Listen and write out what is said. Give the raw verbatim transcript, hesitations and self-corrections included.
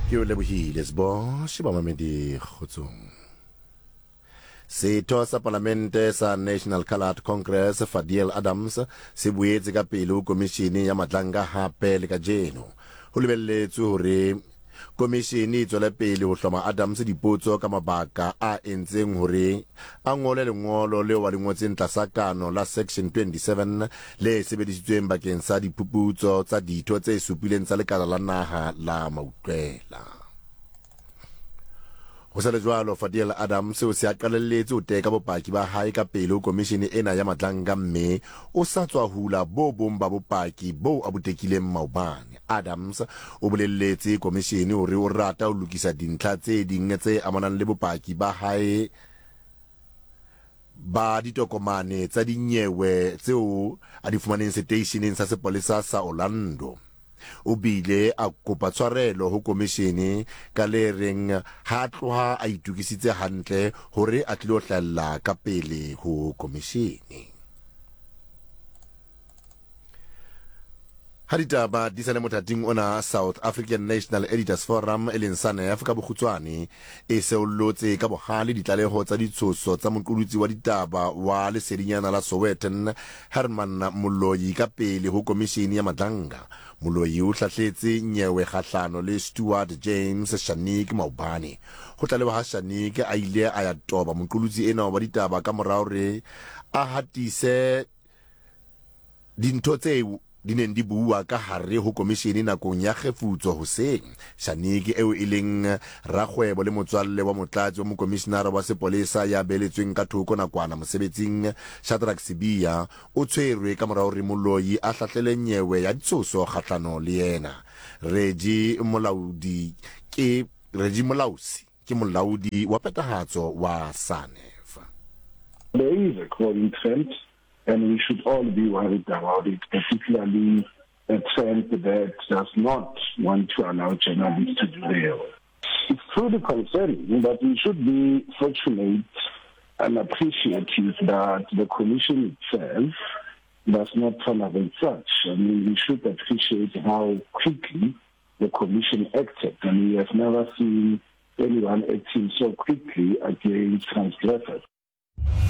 ke o lebohile sbo shibamamedi kgotsong. Setho sa Parlamente sa National Coloured Congress Fadiel Adams se boetse ka pele ho komishini ya matlanga hape le ka jeno ho lebelletswe hore komishini e tswela pele ho hloma Adams dipotso ka mabaka a entseng hore a ngole lengolo leo wa lengwotseng tlasakano la section twenty-seven le sebedisitsweng bakeng sa diphuputso tsa ditho tse supileng tsa lekala la naha la mautlwela. Ho sa le jwalo, Fadiel Adams o se a qalelletse ho teka bopaki ba hae ka pele ho komishini ena ya matlanga, mme o sa tswa hula bo bong ba bopaki bo a botekileng maobane. Adams o bolelletse komishini hore o rata ho lokisa dintlha tse ding tse amanang le bopaki ba hae ba ditokomane tsa dinyewe tseo a di fumaneng seteisheneng sa sepolesa sa Orlando. O bile a kopa tshwarelo ho komishini ka le reng ha tloha a itukisitse hantle hore a tlilo hlalla ka pele ho komishini. Haditaba di sa le mothating ona, South African National Editors Forum e leng SANEF ka bokgutswane e se o lotse ka bohale ditlaleho tsa ditshoso tsa moqolotsi wa ditaba wa lesedinyana la Sowetan Herman Moloi ka pele ho komishini ya matlanga. Moloi o hlahletse nyewe kgahlano le Stuart James Shanik maobane. Ho tlaleba ha Shanik a ile a ya toba moqolotsi ena wa ditaba ka morao re a hatise dintho tseo di neng di bua ka hare ho komishini nakong ya kgefutso hoseng. Shanik eo e leng rakgwebo le motswalle wa motlatsi wa mokomishenara wa sepolesa ya beletsweng ka thoko nakwana mosebetsing Shadrack Sibiya o tshwerwe ka morao re Moloi a hlahlele nyewe ya ditshoso kgahlano le yena. Reggie Molaudi ke Reggie Molausi ke molaudi wa petahatso wa SANEF. There is a growing trend, and we should all be worried about it, particularly a trend that does not want to allow journalists to do their work. It's truly concerning, but we should be fortunate and appreciative that the Commission itself does not tolerate such. I mean, we should appreciate how quickly the Commission acted, and we have never seen anyone acting so quickly against transgressors.